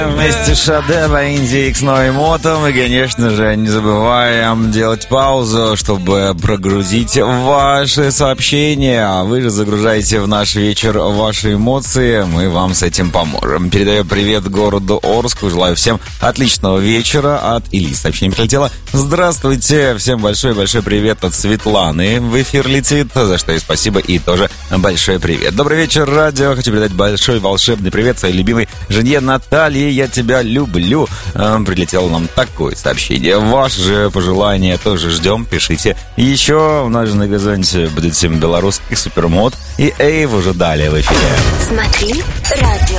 Вместе с Шадева, Инди X новым мотом. И, конечно же, не забываем делать паузу, чтобы прогрузить ваши сообщения. А вы же загружаете в наш вечер ваши эмоции. Мы вам с этим поможем. Передаю привет городу Орску. Желаю всем отличного вечера. От Ильи сообщение прилетело. Здравствуйте. Всем большой-большой привет от Светланы. В эфир летит, за что и спасибо. И тоже большой привет. Добрый вечер, радио. Хочу передать большой волшебный привет своей любимой жене Наталье. Я тебя люблю. Прилетело нам такое сообщение. Ваши же пожелания тоже ждем. Пишите. Еще у нас же на горизонте будет 7 белорусских супермод. И Эйв уже далее в эфире. Смотри, радио.